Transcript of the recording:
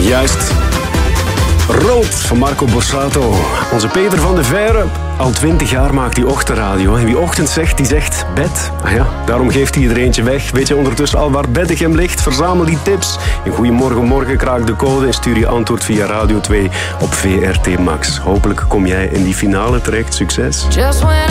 Juist. Rood van Marco Borsato. Onze Peter van de Veire. Al 20 jaar maakt hij ochtendradio. En wie ochtend zegt, die zegt bed. Ah ja, daarom geeft hij er eentje weg. Weet je ondertussen al waar Beddegem ligt? Verzamel die tips. In Goeiemorgen Morgen kraak de code en stuur je antwoord via Radio 2 op VRT Max. Hopelijk kom jij in die finale terecht. Succes. Just when